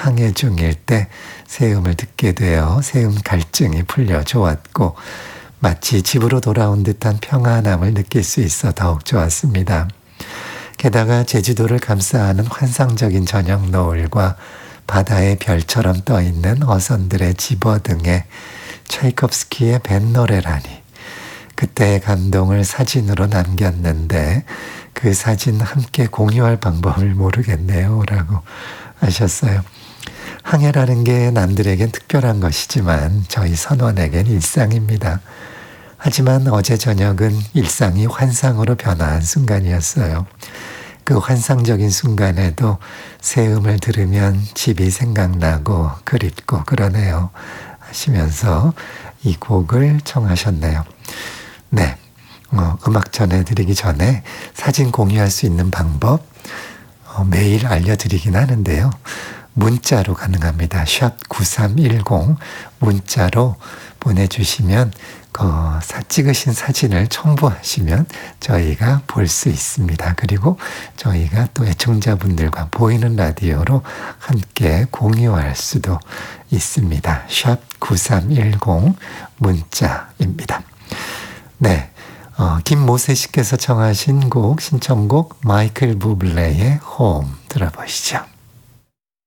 항해 중일 때 새 음을 듣게 되어 새 음 갈증이 풀려 좋았고 마치 집으로 돌아온 듯한 평안함을 느낄 수 있어 더욱 좋았습니다. 게다가 제주도를 감싸는 환상적인 저녁 노을과 바다의 별처럼 떠있는 어선들의 집어등에 차이콥스키의 뱃노래라니. 그때의 감동을 사진으로 남겼는데 그 사진 함께 공유할 방법을 모르겠네요 라고 하셨어요. 항해라는 게 남들에겐 특별한 것이지만 저희 선원에겐 일상입니다. 하지만 어제 저녁은 일상이 환상으로 변화한 순간이었어요. 그 환상적인 순간에도 새 음을 들으면 집이 생각나고 그립고 그러네요 하시면서 이 곡을 청하셨네요. 네, 음악 전해드리기 전에 사진 공유할 수 있는 방법 매일 알려드리긴 하는데요. 문자로 가능합니다. 샵 9310 문자로 보내주시면 찍으신 사진을 첨부하시면 저희가 볼 수 있습니다. 그리고 저희가 또 애청자분들과 보이는 라디오로 함께 공유할 수도 있습니다. 샵 9310 문자입니다. 네, 김모세 씨께서 청하신 곡 신청곡 마이클 부블레의 홈 들어보시죠.